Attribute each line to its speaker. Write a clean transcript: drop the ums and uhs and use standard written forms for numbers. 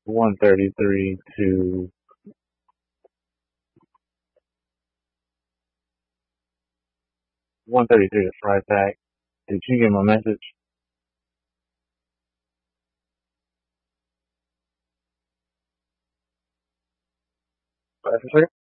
Speaker 1: 133 to 133 to Fry Pack. Did you get my message? Officer?